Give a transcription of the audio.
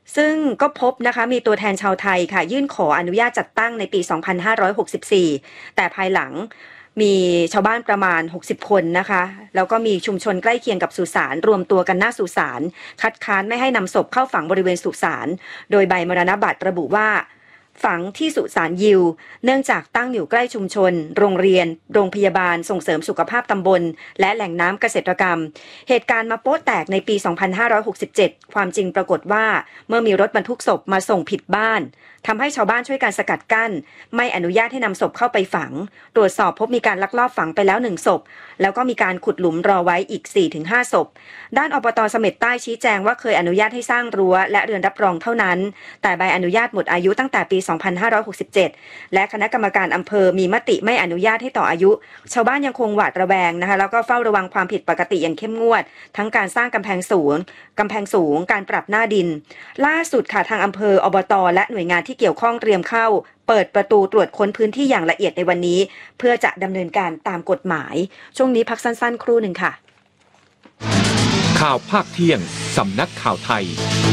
ซึ่งก็พบนะคะมีตัวแทนชาวไทยค่ะยื่นขออนุญาตจัดตั้งในปี 2564 แต่ภายหลังมีชาวบ้านประมาณ 60 คนนะคะแล้วก็มีชุมชนใกล้เคียงกับสุสานรวมตัวกันหน้าสุสานคัดค้านไม่ให้นำศพเข้าฝังบริเวณสุสานโดยใบมรณบัตรระบุว่าฝังที่สุสานยิวเนื่องจากตั้งอยู่ใกล้ชุมชนโรงเรียนโรงพยาบาลส่งเสริมสุขภาพตำบลและแหล่งน้ำเกษตรกรรมเหตุการณ์มาโป๊ะแตกในปี 2567 ความจริงปรากฏว่าเมื่อมีรถบรรทุกศพมาส่งผิดบ้านทำให้ชาวบ้านช่วยกันสกัดกั้นไม่อนุญาตให้นำศพเข้าไปฝังตรวจสอบพบมีการลักลอบฝังไปแล้ว1ศพแล้วก็มีการขุดหลุมรอไว้อีก 4-5 ศพด้านอบต.เสม็ดใต้ชี้แจงว่าเคยอนุญาตให้สร้างรั้วและเรือนรับรองเท่านั้นแต่ใบอนุญาตหมดอายุตั้งแต่ปี 2567 และคณะกรรมการอำเภอมีมติไม่อนุญาตให้ต่ออายุชาวบ้านยังคงหวาดระแวงนะคะแล้วก็เฝ้าระวังความผิดปกติอย่างเข้มงวดทั้งการสร้างกำแพงสูงการปรับหน้าดินล่าสุดค่ะทางอำเภออบต.และหน่วยงานที่เกี่ยวข้องเตรียมเข้าเปิดประตูตรวจค้นพื้นที่อย่างละเอียดในวันนี้เพื่อจะดำเนินการตามกฎหมายช่วงนี้พักสั้นๆครู่หนึ่งค่ะข่าวภาคเที่ยงสำนักข่าวไทย